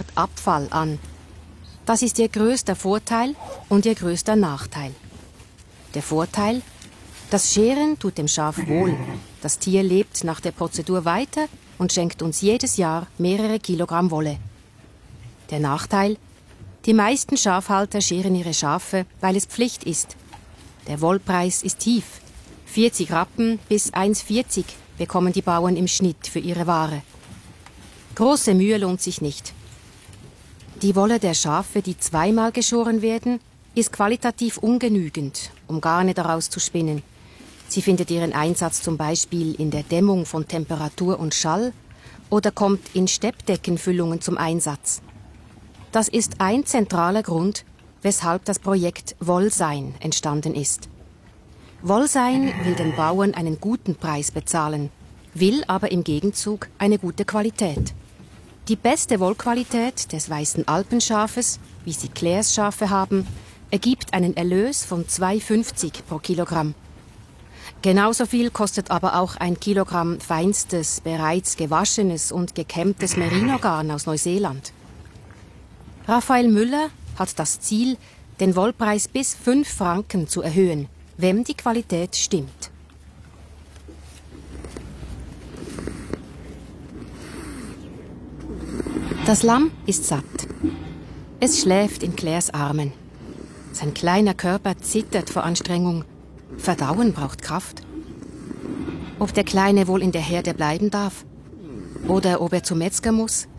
Art Abfall an. Das ist ihr größter Vorteil und ihr größter Nachteil. Der Vorteil? Das Scheren tut dem Schaf wohl. Das Tier lebt nach der Prozedur weiter und schenkt uns jedes Jahr mehrere Kilogramm Wolle. Der Nachteil? Die meisten Schafhalter scheren ihre Schafe, weil es Pflicht ist. Der Wollpreis ist tief. 40 Rappen bis 1,40 bekommen die Bauern im Schnitt für ihre Ware. Große Mühe lohnt sich nicht. Die Wolle der Schafe, die zweimal geschoren werden, ist qualitativ ungenügend, um Garne daraus zu spinnen. Sie findet ihren Einsatz zum Beispiel in der Dämmung von Temperatur und Schall oder kommt in Steppdeckenfüllungen zum Einsatz. Das ist ein zentraler Grund, weshalb das Projekt Wollsein entstanden ist. Wollsein will den Bauern einen guten Preis bezahlen, will aber im Gegenzug eine gute Qualität. Die beste Wollqualität des weißen Alpenschafes, wie sie Claires Schafe haben, ergibt einen Erlös von 2,50 pro Kilogramm. Genauso viel kostet aber auch ein Kilogramm feinstes, bereits gewaschenes und gekämmtes Merino-Garn aus Neuseeland. Raphael Müller hat das Ziel, den Wollpreis bis 5 Franken zu erhöhen, wenn die Qualität stimmt. Das Lamm ist satt. Es schläft in Claires Armen. Sein kleiner Körper zittert vor Anstrengung. Verdauen braucht Kraft. Ob der Kleine wohl in der Herde bleiben darf? Oder ob er zum Metzger muss?